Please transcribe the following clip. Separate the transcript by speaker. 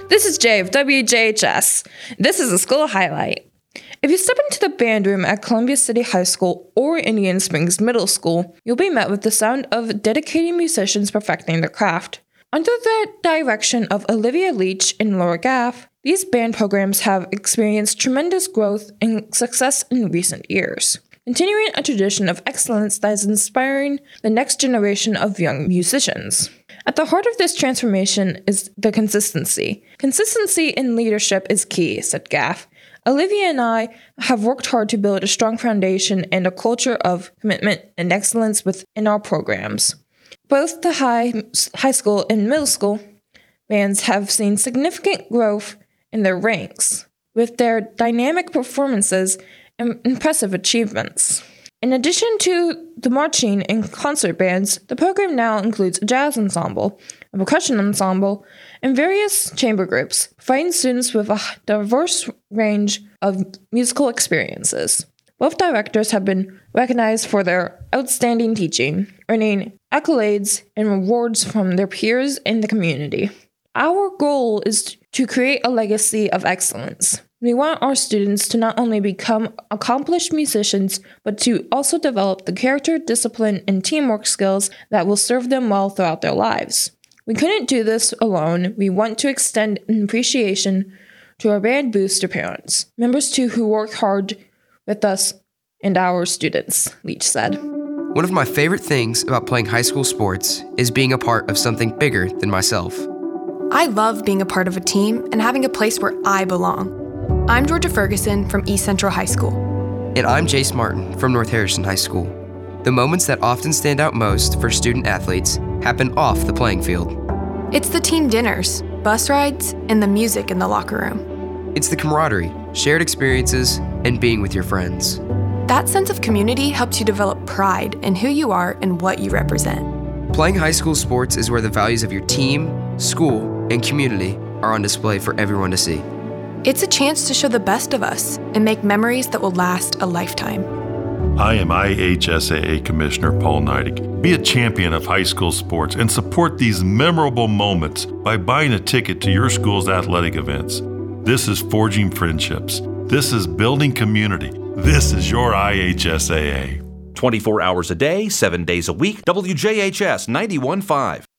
Speaker 1: This is Jay of WJHS. This is a school highlight. If you step into the band room at Columbia City High School or Indian Springs Middle School, you'll be met with the sound of dedicated musicians perfecting their craft. Under the direction of Olivia Leach and Laura Gaff, these band programs have experienced tremendous growth and success in recent years, continuing a tradition of excellence that is inspiring the next generation of young musicians. At the heart of this transformation is the consistency. Consistency in leadership is key, said Gaff. Olivia and I have worked hard to build a strong foundation and a culture of commitment and excellence within our programs. Both the high school and middle school bands have seen significant growth in their ranks, with their dynamic performances and impressive achievements. In addition to the marching and concert bands, the program now includes a jazz ensemble, a percussion ensemble, and various chamber groups, providing students with a diverse range of musical experiences. Both directors have been recognized for their outstanding teaching, earning accolades and rewards from their peers in the community. Our goal is to create a legacy of excellence. We want our students to not only become accomplished musicians, but to also develop the character, discipline, and teamwork skills that will serve them well throughout their lives. We couldn't do this alone. We want to extend an appreciation to our band booster parents, members too who work hard with us and our students, Leach said.
Speaker 2: One of my favorite things about playing high school sports is being a part of something bigger than myself.
Speaker 3: I love being a part of a team and having a place where I belong. I'm Georgia Ferguson from East Central High School.
Speaker 2: And I'm Jace Martin from North Harrison High School. The moments that often stand out most for student athletes happen off the playing field.
Speaker 3: It's the team dinners, bus rides, and the music in the locker room.
Speaker 2: It's the camaraderie, shared experiences, and being with your friends.
Speaker 3: That sense of community helps you develop pride in who you are and what you represent.
Speaker 2: Playing high school sports is where the values of your team, school, and community are on display for everyone to see.
Speaker 3: It's a chance to show the best of us and make memories that will last a lifetime.
Speaker 4: I am IHSAA Commissioner Paul Neidig. Be a champion of high school sports and support these memorable moments by buying a ticket to your school's athletic events. This is forging friendships. This is building community. This is your IHSAA.
Speaker 5: 24 hours a day, 7 days a week, WJHS 91.5.